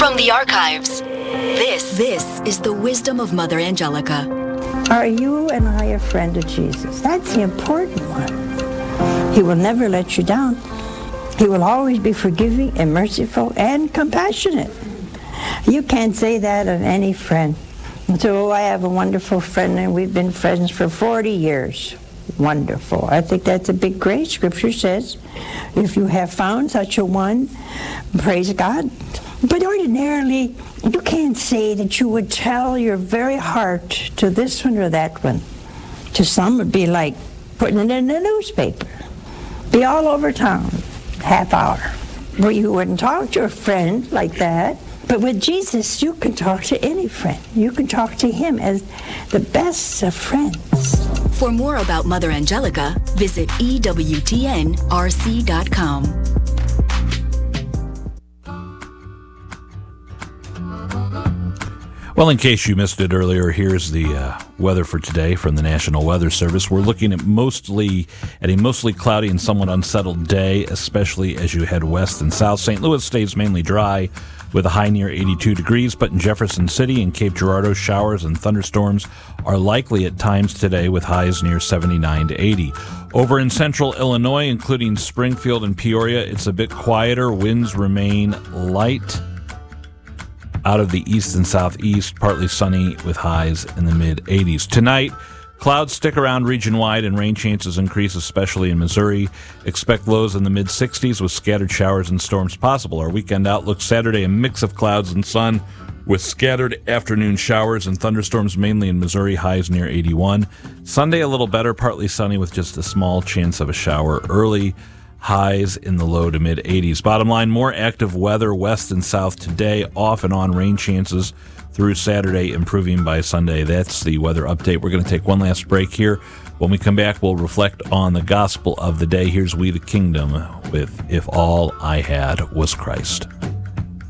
From the archives, this is the wisdom of Mother Angelica. Are you and I a friend of Jesus? That's the important one. He will never let you down. He will always be forgiving and merciful and compassionate. You can't say that of any friend. So I have a wonderful friend, and we've been friends for 40 years. Wonderful. I think that's a big grace. Scripture says, if you have found such a one, praise God. But ordinarily, you can't say that you would tell your very heart to this one or that one. To some, it would be like putting it in the newspaper. Be all over town, half hour. Well, you wouldn't talk to a friend like that. But with Jesus, you can talk to any friend. You can talk to him as the best of friends. For more about Mother Angelica, visit EWTNRC.com. Well, in case you missed it earlier, here's the weather for today from the National Weather Service. We're looking at a mostly cloudy and somewhat unsettled day, especially as you head west and south. St. Louis stays mainly dry with a high near 82 degrees, but in Jefferson City and Cape Girardeau, showers and thunderstorms are likely at times today with highs near 79 to 80. Over in central Illinois, including Springfield and Peoria, it's a bit quieter. Winds remain light out of the east and southeast, partly sunny with highs in the mid-80s. Tonight, clouds stick around region-wide and rain chances increase, especially in Missouri. Expect lows in the mid-60s with scattered showers and storms possible. Our weekend outlook Saturday, a mix of clouds and sun with scattered afternoon showers and thunderstorms mainly in Missouri, highs near 81. Sunday, a little better, partly sunny with just a small chance of a shower early. Highs in the low to mid-80s. Bottom line, more active weather west and south today, off and on rain chances through Saturday, improving by Sunday. That's the weather update. We're going to take one last break here. When we come back, we'll reflect on the gospel of the day. Here's We the Kingdom with If All I Had Was Christ.